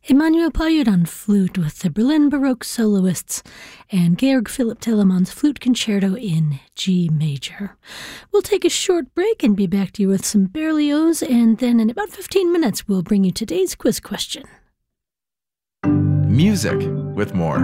Emanuel Payud on flute with the Berlin Baroque soloists, and Georg Philipp Telemann's Flute Concerto in G major. We'll take a short break and be back to you with some Berlioz, and then in about 15 minutes we'll bring you today's quiz question. Music with more.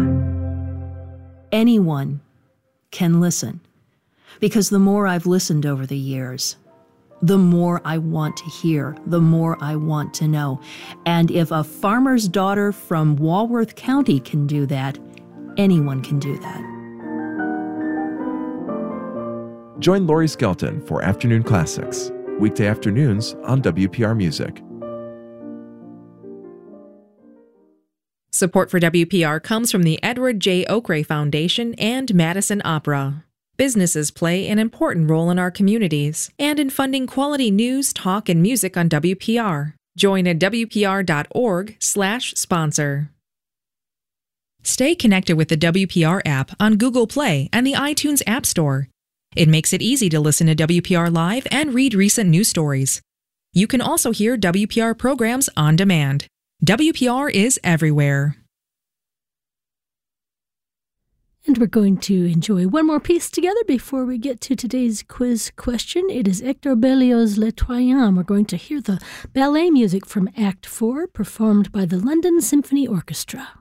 Anyone can listen, because the more I've listened over the years, the more I want to hear, the more I want to know. And if a farmer's daughter from Walworth County can do that, anyone can do that. Join Laurie Skelton for Afternoon Classics, weekday afternoons on WPR Music. Support for WPR comes from the Edward J. Oakray Foundation and Madison Opera. Businesses play an important role in our communities and in funding quality news, talk, and music on WPR. Join at WPR.org/sponsor. Stay connected with the WPR app on Google Play and the iTunes App Store. It makes it easy to listen to WPR live and read recent news stories. You can also hear WPR programs on demand. WPR is everywhere. And we're going to enjoy one more piece together before we get to today's quiz question. It is Hector Berlioz's Les Troyens. We're going to hear the ballet music from Act 4 performed by the London Symphony Orchestra.